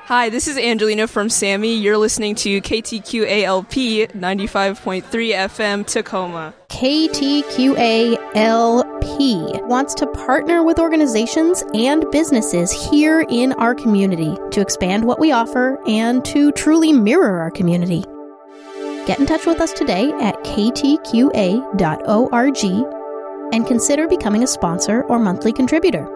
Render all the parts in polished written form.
Hi, this is Angelina from Sammy. You're listening to KTQALP 95.3 FM Tacoma. KTQALP wants to partner with organizations and businesses here in our community to expand what we offer and to truly mirror our community. Get in touch with us today at ktqa.org and consider becoming a sponsor or monthly contributor.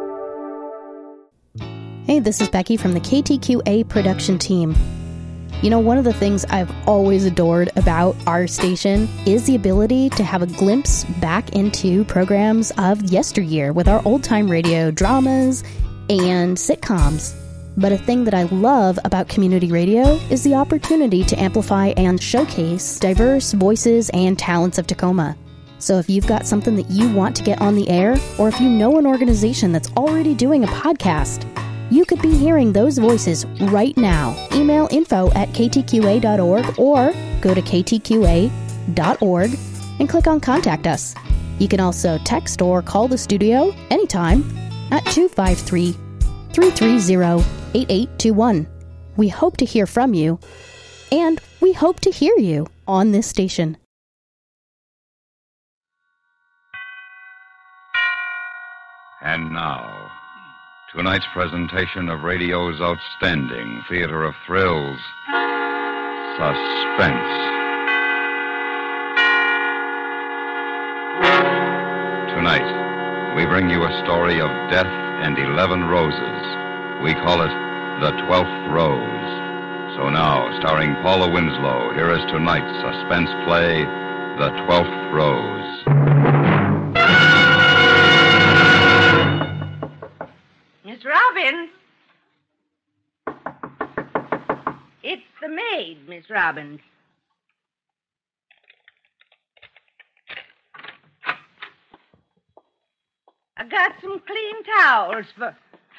Hey, this is Becky from the KTQA production team. You know, one of the things I've always adored about our station is the ability to have a glimpse back into programs of yesteryear with our old-time radio dramas and sitcoms. But a thing that I love about community radio is the opportunity to amplify and showcase diverse voices and talents of Tacoma. So if you've got something that you want to get on the air, or if you know an organization that's already doing a podcast, you could be hearing those voices right now. Email info@ktqa.org or go to ktqa.org and click on Contact Us. You can also text or call the studio anytime at 253-330-8821. We hope to hear from you, and we hope to hear you on this station. And now, tonight's presentation of radio's outstanding theater of thrills, Suspense. Tonight, we bring you a story of death and 11 roses. We call it The 12th Rose. So now, starring Paula Winslow, here is tonight's suspense play, The 12th Rose. Miss Robbins. It's the maid, Miss Robbins. I got some clean towels for...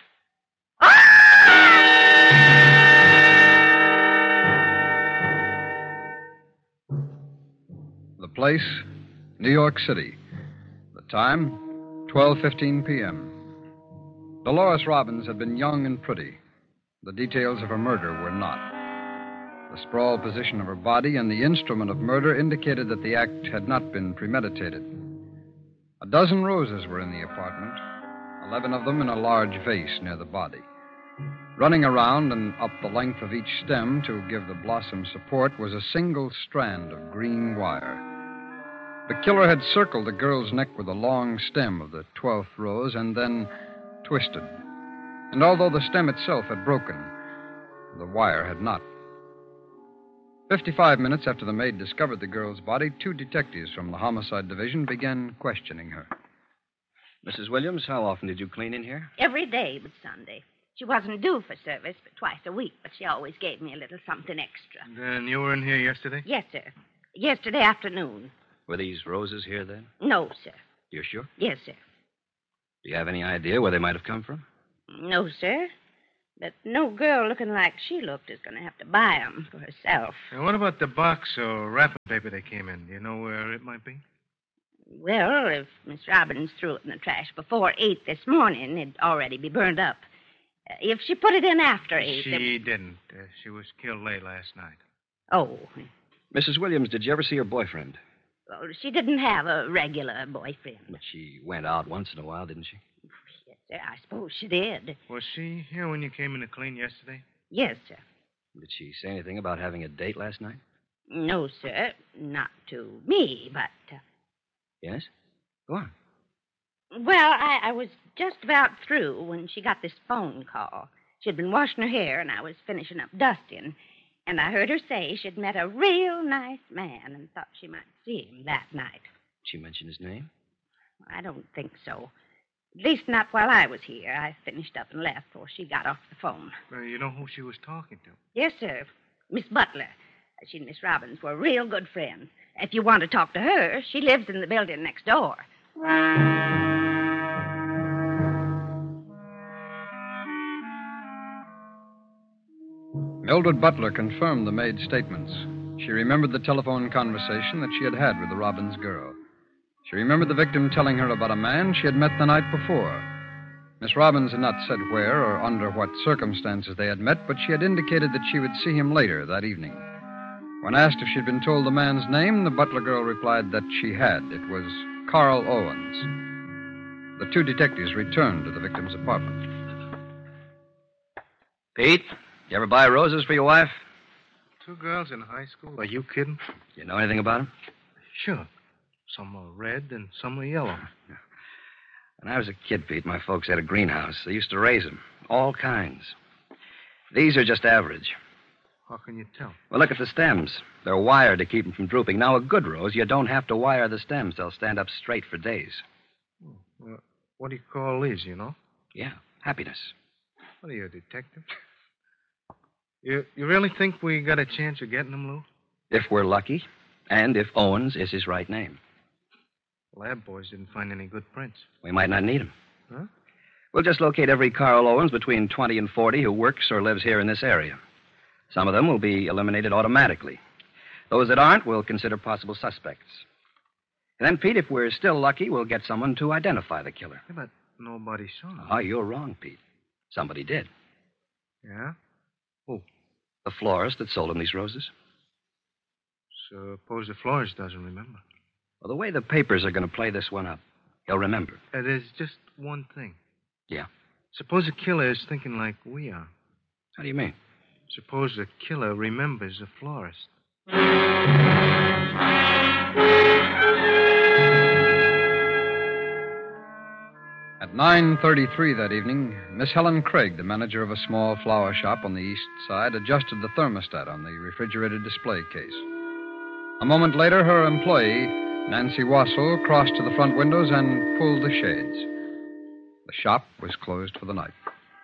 The place, New York City. The time, 12:15 p.m. Dolores Robbins had been young and pretty. The details of her murder were not. The sprawled position of her body and the instrument of murder indicated that the act had not been premeditated. A dozen roses were in the apartment, 11 of them in a large vase near the body. Running around and up the length of each stem to give the blossom support was a single strand of green wire. The killer had circled the girl's neck with a long stem of the 12th rose and then twisted. And although the stem itself had broken, the wire had not. 55 minutes after the maid discovered the girl's body, 2 detectives from the homicide division began questioning her. Mrs. Williams, how often did you clean in here? Every day but Sunday. She wasn't due for service but twice a week, but she always gave me a little something extra. Then you were in here yesterday? Yes, sir. Yesterday afternoon. Were these roses here then? No, sir. You're sure? Yes, sir. Do you have any idea where they might have come from? No, sir. But no girl looking like she looked is going to have to buy them for herself. And what about the box or wrapping paper they came in? Do you know where it might be? Well, if Miss Robbins threw it in the trash before 8 this morning, it'd already be burned up. If she put it in after 8... She didn't. She was killed late last night. Oh. Mrs. Williams, did you ever see her boyfriend? Well, she didn't have a regular boyfriend. But she went out once in a while, didn't she? Yes, sir. I suppose she did. Was she here when you came in to clean yesterday? Yes, sir. Did she say anything about having a date last night? No, sir. Not to me, but... Yes? Go on. Well, I was just about through when she got this phone call. She'd been washing her hair, and I was finishing up dusting. And I heard her say she'd met a real nice man and thought she might see him that night. She mentioned his name? I don't think so. At least not while I was here. I finished up and left before she got off the phone. You know who she was talking to? Yes, sir. Miss Butler. She and Miss Robbins were real good friends. If you want to talk to her, she lives in the building next door. Mildred Butler confirmed the maid's statements. She remembered the telephone conversation that she had had with the Robbins girl. She remembered the victim telling her about a man she had met the night before. Miss Robbins had not said where or under what circumstances they had met, but she had indicated that she would see him later that evening. When asked if she'd been told the man's name, the butler girl replied that she had. It was Carl Owens. The two detectives returned to the victim's apartment. Pete, you ever buy roses for your wife? 2 girls in high school? Are you kidding? You know anything about them? Sure. Some are red and some are yellow. When I was a kid, Pete, my folks had a greenhouse. They used to raise them, all kinds. These are just average. How can you tell? Well, look at the stems. They're wired to keep them from drooping. Now, a good rose, you don't have to wire the stems. They'll stand up straight for days. Well, what do you call these, you know? Yeah, happiness. What are you, a detective? You really think we got a chance of getting them, Lou? If we're lucky, and if Owens is his right name. Lab boys didn't find any good prints. We might not need him. Huh? We'll just locate every Carl Owens between 20 and 40 who works or lives here in this area. Some of them will be eliminated automatically. Those that aren't, we'll consider possible suspects. And then, Pete, if we're still lucky, we'll get someone to identify the killer. Yeah, but nobody saw him. Oh, you're wrong, Pete. Somebody did. Yeah? Who? The florist that sold him these roses. Suppose the florist doesn't remember. Well, the way the papers are going to play this one up, he'll remember. There's just one thing. Yeah? Suppose the killer is thinking like we are. How do you mean? Suppose the killer remembers the florist. At 9:33 that evening, Miss Helen Craig, the manager of a small flower shop on the east side, adjusted the thermostat on the refrigerated display case. A moment later, her employee, Nancy Wassel, crossed to the front windows and pulled the shades. The shop was closed for the night.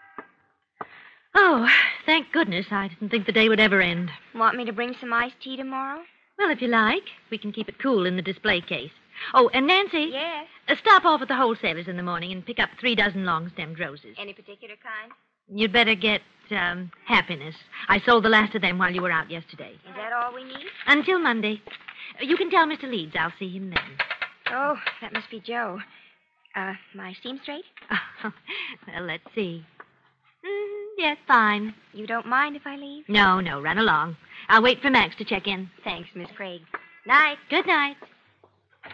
Oh, thank goodness. I didn't think the day would ever end. Want me to bring some iced tea tomorrow? Well, if you like. We can keep it cool in the display case. Oh, and Nancy. Yes. Stop off at the wholesalers in the morning and pick up 3 dozen long-stemmed roses. Any particular kind? You'd better get, Happiness. I sold the last of them while you were out yesterday. Is that all we need? Until Monday. You can tell Mr. Leeds I'll see him then. Oh, that must be Joe. My seam straight? Well, let's see. Yes, fine. You don't mind if I leave? No, run along. I'll wait for Max to check in. Thanks, Miss Craig. Night. Good night.